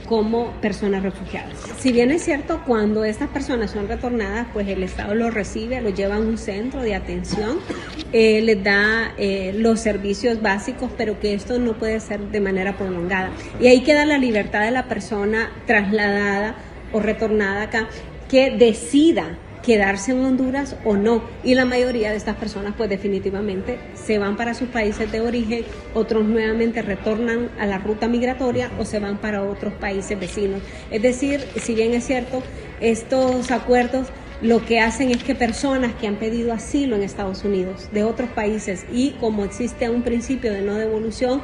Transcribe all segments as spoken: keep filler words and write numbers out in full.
como personas refugiadas. Si bien es cierto, cuando estas personas son retornadas, pues el Estado los recibe, los lleva a un centro de atención, eh, les da eh, los servicios básicos, pero que esto no puede ser de manera prolongada. Y ahí queda la libertad de la persona trasladada o retornada acá, que decida quedarse en Honduras o no, y la mayoría de estas personas pues definitivamente se van para sus países de origen, otros nuevamente retornan a la ruta migratoria o se van para otros países vecinos. Es decir, si bien es cierto, estos acuerdos lo que hacen es que personas que han pedido asilo en Estados Unidos de otros países, y como existe un principio de no devolución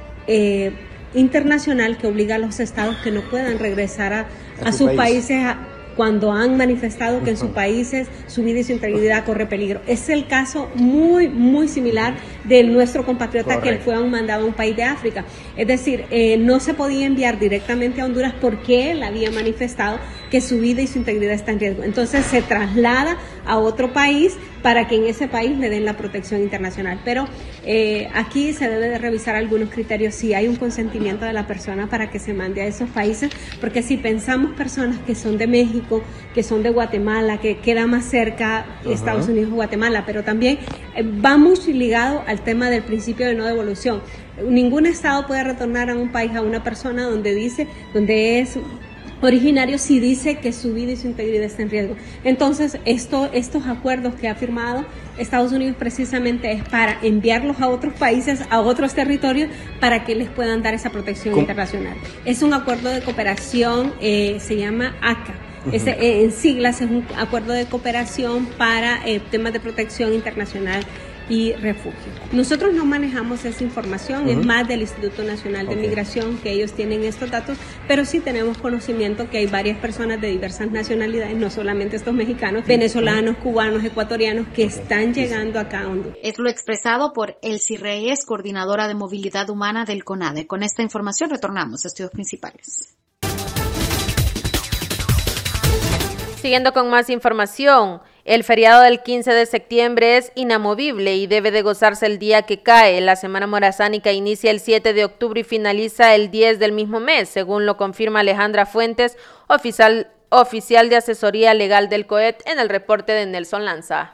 eh, internacional que obliga a los estados que no puedan regresar a, a, a sus país. países a, cuando han manifestado que en sus países su vida y su integridad corre peligro. Es el caso muy, muy similar de nuestro compatriota Correcto. que fue mandado a un país de África. Es decir, eh, no se podía enviar directamente a Honduras porque él había manifestado que su vida y su integridad está en riesgo. Entonces se traslada a otro país para que en ese país le den la protección internacional. Pero eh, aquí se debe de revisar algunos criterios, si hay un consentimiento de la persona para que se mande a esos países, porque si pensamos personas que son de México, que son de Guatemala, que queda más cerca uh-huh. Estados Unidos o Guatemala, pero también eh, va muy ligado al tema del principio de no devolución. Ningún estado puede retornar a un país a una persona donde dice, donde es originario, si dice que su vida y su integridad está en riesgo. Entonces, esto, estos acuerdos que ha firmado Estados Unidos precisamente es para enviarlos a otros países, a otros territorios, para que les puedan dar esa protección ¿Cómo? internacional. Es un acuerdo de cooperación, eh, se llama A C A. Uh-huh. Ese, eh, en siglas es un acuerdo de cooperación para eh, temas de protección internacional y refugio. Nosotros no manejamos esa información, uh-huh. es más del Instituto Nacional de okay. Migración, que ellos tienen estos datos, pero sí tenemos conocimiento que hay varias personas de diversas nacionalidades, no solamente estos mexicanos, uh-huh. venezolanos, cubanos, ecuatorianos, que okay. están llegando acá a Honduras. Es lo expresado por Elsie Reyes, coordinadora de movilidad humana del CONADE. Con esta información retornamos a estudios principales. Siguiendo con más información, el feriado del quince de septiembre es inamovible y debe de gozarse el día que cae. La Semana Morazánica inicia el siete de octubre y finaliza el diez del mismo mes, según lo confirma Alejandra Fuentes, oficial, oficial de asesoría legal del C O E P, en el reporte de Nelson Lanza.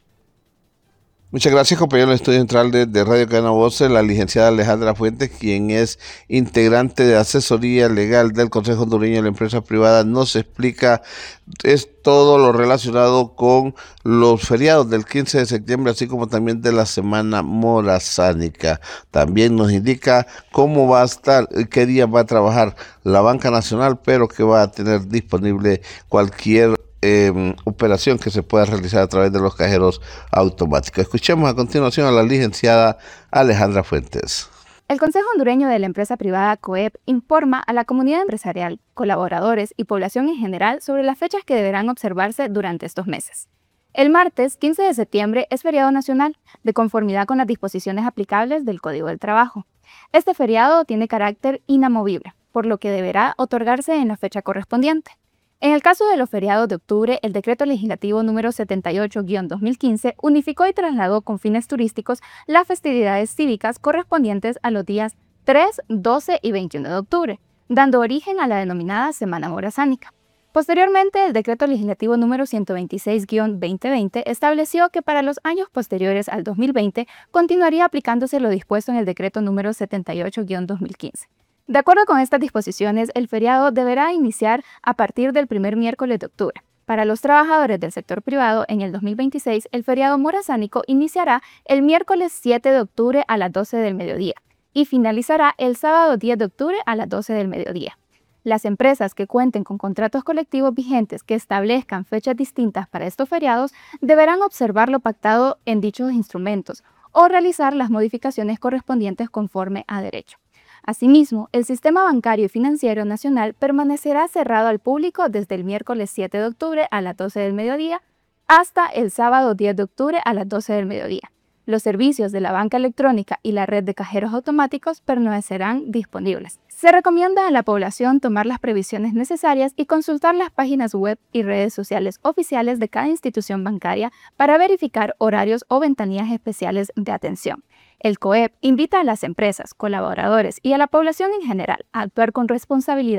Muchas gracias, compañero del Estudio Central de, de Radio Cadena Voces, la licenciada Alejandra Fuentes, quien es integrante de asesoría legal del Consejo Hondureño de la Empresa Privada, nos explica es todo lo relacionado con los feriados del quince de septiembre, así como también de la Semana Morazánica. También nos indica cómo va a estar, qué día va a trabajar la Banca Nacional, pero que va a tener disponible cualquier Eh, operación que se pueda realizar a través de los cajeros automáticos. Escuchemos a continuación a la licenciada Alejandra Fuentes. El Consejo Hondureño de la Empresa Privada C O E P informa a la comunidad empresarial, colaboradores y población en general sobre las fechas que deberán observarse durante estos meses. El martes quince de septiembre es feriado nacional, de conformidad con las disposiciones aplicables del Código del Trabajo. Este feriado tiene carácter inamovible, por lo que deberá otorgarse en la fecha correspondiente. En el caso de los feriados de octubre, el Decreto Legislativo número setenta y ocho guión dos mil quince unificó y trasladó con fines turísticos las festividades cívicas correspondientes a los días tres, doce y veintiuno de octubre, dando origen a la denominada Semana Morazánica. Posteriormente, el Decreto Legislativo número ciento veintiséis guión veinte veinte estableció que para los años posteriores al dos mil veinte continuaría aplicándose lo dispuesto en el Decreto número setenta y ocho guión dos mil quince. De acuerdo con estas disposiciones, el feriado deberá iniciar a partir del primer miércoles de octubre. Para los trabajadores del sector privado, en el dos mil veintiséis, el feriado morazánico iniciará el miércoles siete de octubre a las doce del mediodía y finalizará el sábado diez de octubre a las doce del mediodía. Las empresas que cuenten con contratos colectivos vigentes que establezcan fechas distintas para estos feriados deberán observar lo pactado en dichos instrumentos o realizar las modificaciones correspondientes conforme a derecho. Asimismo, el sistema bancario y financiero nacional permanecerá cerrado al público desde el miércoles siete de octubre a las doce del mediodía hasta el sábado diez de octubre a las doce del mediodía. Los servicios de la banca electrónica y la red de cajeros automáticos permanecerán disponibles. Se recomienda a la población tomar las previsiones necesarias y consultar las páginas web y redes sociales oficiales de cada institución bancaria para verificar horarios o ventanillas especiales de atención. El C O E P invita a las empresas, colaboradores y a la población en general a actuar con responsabilidad